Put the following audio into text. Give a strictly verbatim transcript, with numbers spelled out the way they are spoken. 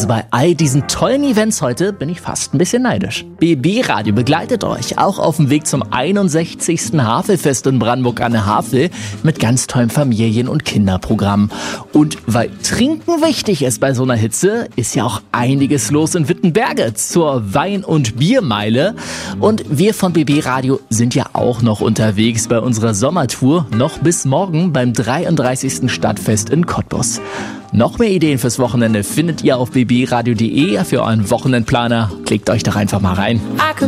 Also bei all diesen tollen Events heute bin ich fast ein bisschen neidisch. B B Radio begleitet euch auch auf dem Weg zum einundsechzigsten Havelfest in Brandenburg an der Havel mit ganz tollem Familien- und Kinderprogramm. Und weil Trinken wichtig ist bei so einer Hitze, ist ja auch einiges los in Wittenberge zur Wein- und Biermeile. Und wir von B B Radio sind ja auch noch unterwegs bei unserer Sommertour, noch bis morgen beim dreiunddreißigsten Stadtfest in Cottbus. Noch mehr Ideen fürs Wochenende findet ihr auf b b radio punkt d e für euren Wochenendplaner. Klickt euch doch einfach mal rein.